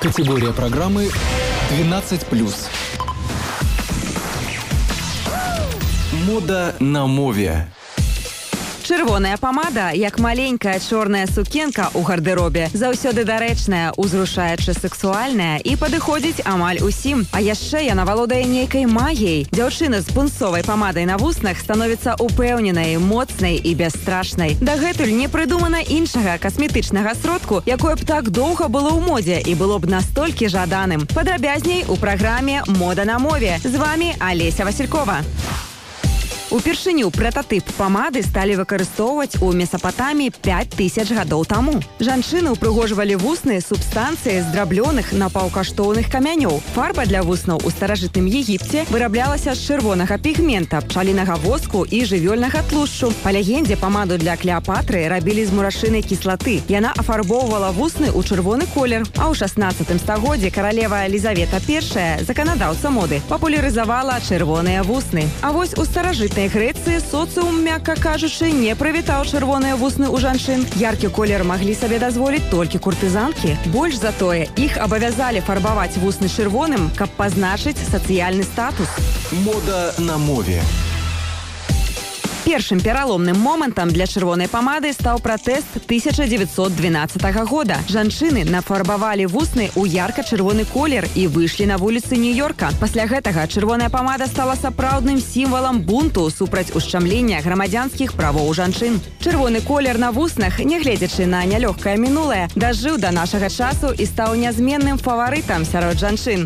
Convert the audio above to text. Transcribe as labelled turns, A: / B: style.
A: Категория программы 12+. Мода на мове.
B: Чырвоная памада, як маленькая чорная сукенка ў гардэробе, заўсёды дарэчная, узрушаюча сексуальная і падыходзіць амаль усім. А яшчэ яна валодае нейкай магіяй. Дзяўчына з пунцовай памадай на вуснах становіцца упэўненай, моцнай і бясстрашнай. Дагэтуль не прыдумана іншага касметычнага сродку, якое б так доўга было ў модзе і было б настолькі жаданым. Падрабязней у праграме «Мода на мове». З вами Олеся Василькова. Упершыню прататып памады сталі выкарыстоўваць у Месапатаміі 5000 гадоў таму. Жанчыны ўпрыгожвалі вусны субстанцыі з драблёных напаўкаштоўных камянёў. Фарба для вуснаў у старажытным Егіпце выраблялася з чырвонага пігмента, пчалінага воску і жывёльнага тлушчу. Па легендзе, памаду для Клеапатры рабілі з мурашынай кіслаты. Яна афарбоўвала вусны ў чырвоны колер. А ў 16 стагоддзі каралева Елізавета I, заканадаўца моды, папулярызавала чырвоныя вусны. А вось у старажытнай Грэцыі соцыум, мякка кажучы, не прывітаў чырвоныя вусны ў жанчын. Яркі колер маглі сабе дазволіць толькі куртызанкі. Больш за тое, іх абавязалі фарбаваць вусны чырвоным, каб пазначыць сацыяльны статус.
A: Мода на мове.
B: Першым пераломным момантам для чырвонай памады стаў пратэст 1912 года. Жанчыны нафарбавалі вусны ў ярка-чырвоны колер і выйшлі на вуліцы Нью-Йорка. Пасля гэтага чырвоная памада стала сапраўдным сімвалам бунту супраць ушчамлення грамадзянскіх правоў жанчын. Чырвоны колер на вуснах, нягледзячы на нялёгкае мінулае, дажыў да нашага часу і стаў нязменным фаварытам сярод жанчын.